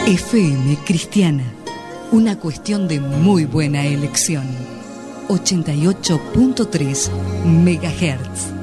FM Cristiana, una cuestión de muy buena elección. 88.3 MHz.